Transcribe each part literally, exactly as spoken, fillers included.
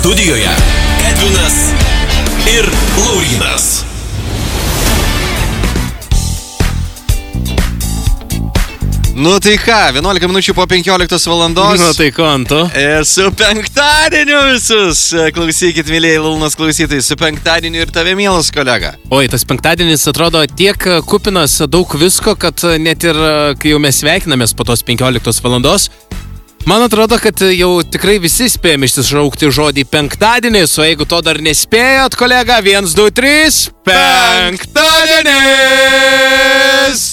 Studijoje Edvinas ir Laurynas. Nu tai ką, vienuolika minučių po penkioliktos valandos. Nu tai konto. Ir su penktadieniu visus. Klausykit, mėlyjei Launas klausytojai, su penktadieniu ir tave, mielas kolega. Oi, tas penktadienis atrodo tiek kupinas daug visko, kad net ir kai jau mes sveikinamės po tos penkioliktos valandos, man atrodo, kad jau tikrai visi spėjome išsišaukti žodį penktadienis, o jeigu to dar nespėjot, kolega, vienas, du, trys, penktadienis!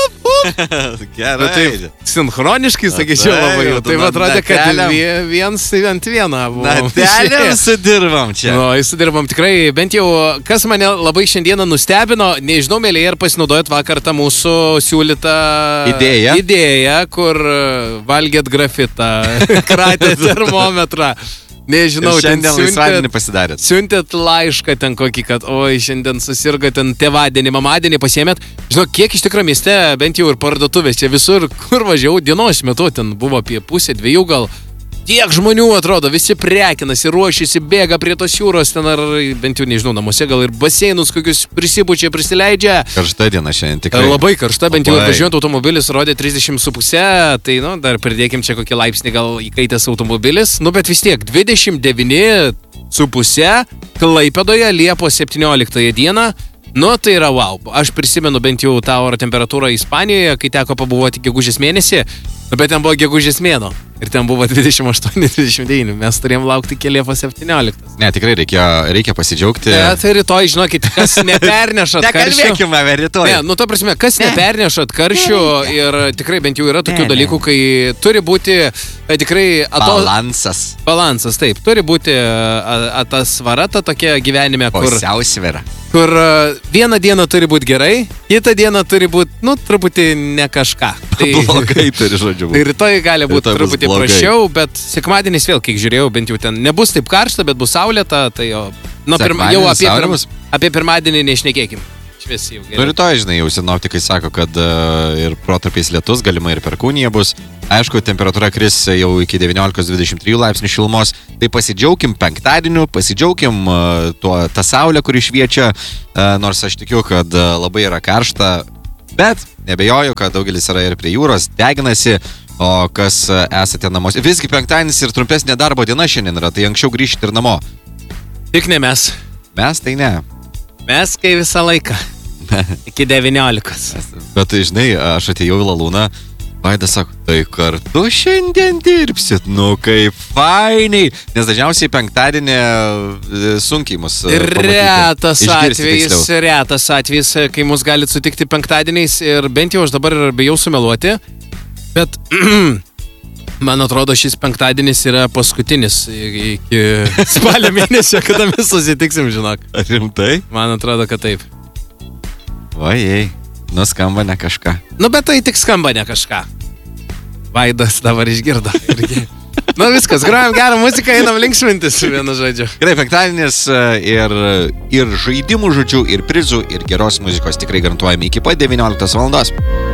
Gerai. Taip, sinchroniškai, sakyčiau, labai jau. Taip atrodė, kad viens ant vieną buvo. Natelėm sudirbam čia. Nu, sudirbam tikrai, bent jau, kas mane labai šiandieną nustebino, nežinau, mėlyje, ar pasinaudojot vakar tą mūsų siūlytą idėją, idėją kur valgėt grafitą, kratėt termometrą. Nežinau, ir šiandien siuntėt, laisvadienį pasidarėt. Siuntėt laišką ten kokį, kad oi, šiandien susirgo ten tėvadienį, mamadienį pasiėmėt. Žinau, kiek iš tikrųjų mieste, bent jau ir parduotuvės, čia visur, kur važiavau dienos metu, ten buvo apie pusę, dviejų gal. Tiek žmonių atrodo, visi prekinasi, ruošiasi, bėga prie tos jūros, ten ar bent jau, nežinau, namuose gal ir baseinus kokius prisipučia, prisileidžia. Karšta diena šiandien tikrai. Labai karšta, bent jau važiuojant automobilis rodė trisdešimt su puse, tai, nu, dar pridėkim čia kokį laipsnį gal įkaitęs automobilis, nu, bet vis tiek, dvidešimt devyni su puse, Klaipėdoje Liepos septynioliktąją dieną. Nu, tai yra wow. Aš prisimenu bent jau tą oro temperatūrą Ispanijoje, kai teko pabuvoti gegužės mėnesį, bet ten buvo gegužės mėno. Ir ten buvo dvidešimt aštuoni dvidešimt devyni. Mes turėjom laukti iki Liepos septynioliktos. Ne, tikrai reikia, reikia pasidžiaugti. Ne, tai rytoj, žinokit, kas nepernešat karščių. Nekalbėkime apie rytoj. Ne, nu, to prasme, kas ne. nepernešat karščių ir tikrai bent jau yra tokių ne, dalykų, kai turi būti tikrai... Ato... Balansas. Balansas, taip. Turi būti atasvara ta tokia gyvenime, kur... Pusiausvyra. Kur vieną dieną turi būti gerai, kitą dieną turi būti, nu, truputį ne kažką. Tai... Blogai turi, žodžiu. Tai rytoj gali būti truputį prašiau, bet sekmadienis vėl, kiek žiūrėjau, bent jau ten nebus taip karšta, bet bus saulėta, tai jo, nu, pirma, jau apie, pirma, apie pirmadienį nešnekėkim. Šviesi jau gerai. Nu, rytoj, žinai, jau sinoptikai sako, kad uh, ir protarpiais lietus, galima ir perkūnija bus. Aišku, temperatūra kris jau iki devyniolikos dvidešimt trijų laipsnių šilumos. Tai pasidžiaugim penktadieniu, pasidžiaugim uh, tuo, tą saulę, kuri šviečia, uh, nors aš tikiu, kad uh, labai yra karšta, bet nebejoju, kad daugelis yra ir prie jūros, deginasi, o kas uh, esate namuose. Visgi penktadienis ir trumpesnė darbo diena šiandien yra, tai anksčiau grįžti ir namo. Tik ne mes. Mes tai ne. Mes kai visą laiką. Iki devyniolikos. Bet tai, žinai, aš atėjau į Lalūną, Vaidas sako, tai kartu šiandien dirbsit, nu kaip fainiai, nes dažniausiai penktadienį sunkiai mus pamatyti. Retas atvejis, retas atvejis, kai mus galit sutikti penktadieniais ir bent jau aš dabar bijau sumeluoti, bet man atrodo šis penktadienis yra paskutinis iki spalio mėnesio, kada mes susitiksim, žinok. Ar rimtai? Man atrodo, kad taip. Vajei, nu skamba ne kažką. Nu, bet tai tik skamba ne kažką. Vaidas dabar išgirdo. Nu, viskas, grojam gerą muziką, einam linksmintis vienu žodžiu. Gerai, penktadienis ir, ir žaidimų žodžių, ir prizų, ir geros muzikos tikrai garantuojame iki pat devynioliktos valandos.